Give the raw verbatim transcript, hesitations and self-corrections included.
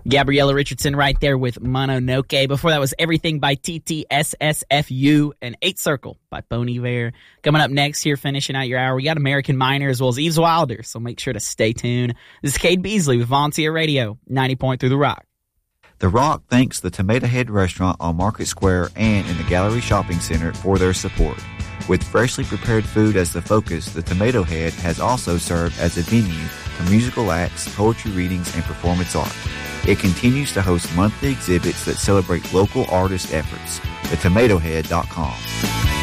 Gabriella Richardson right there with Mononoke. Before that was Everything by T T S S F U and Eight Circle by Bon Iver. Coming up next here, finishing out your hour, we got American Miner as well as Eves Wilder, so make sure to stay tuned. This is Cade Beasley with Volunteer Radio, ninety point three The Rock. The Rock thanks the Tomato Head Restaurant on Market Square and in the Gallery Shopping Center for their support. With freshly prepared food as the focus, the Tomato Head has also served as a venue for musical acts, poetry readings, and performance art. It continues to host monthly exhibits that celebrate local artist efforts. the tomato head dot com.